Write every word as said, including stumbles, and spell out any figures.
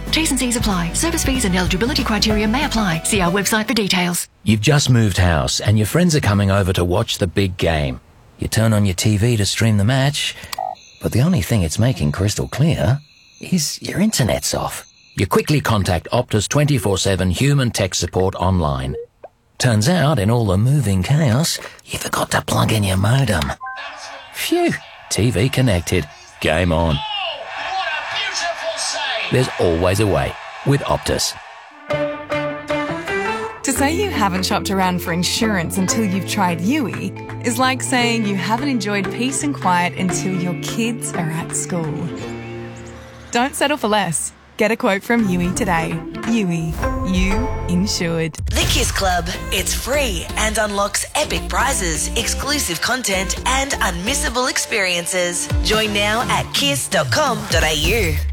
T's and C's apply. Service fees and eligibility criteria may apply. See our website for details. You've just moved house and your friends are coming over to watch the big game. You turn on your T V to stream the match, but the only thing it's making crystal clear is your internet's off. You quickly contact Optus twenty-four seven human tech support online. Turns out, in all the moving chaos, you forgot to plug in your modem. Phew, T V connected. Game on. There's always a way with Optus. To say you haven't shopped around for insurance until you've tried U I is like saying you haven't enjoyed peace and quiet until your kids are at school. Don't settle for less. Get a quote from U I today. U I. You insured. The Kiss Club. It's free and unlocks epic prizes, exclusive content and unmissable experiences. Join now at kiss dot com dot a u.